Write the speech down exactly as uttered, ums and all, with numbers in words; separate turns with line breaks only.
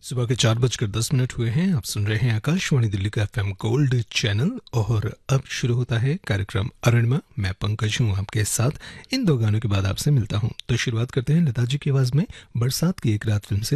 सुबह के चार बजकर दस मिनट हुए हैं। आप सुन रहे हैं आकाशवाणी दिल्ली का एफएम गोल्ड चैनल और अब शुरू होता है कार्यक्रम अरुणिमा। मैं पंकज हूँ आपके साथ। इन दो गानों के बाद आपसे मिलता हूँ। तो शुरुआत करते हैं लता जी की आवाज़ में बरसात की एक रात फिल्म से।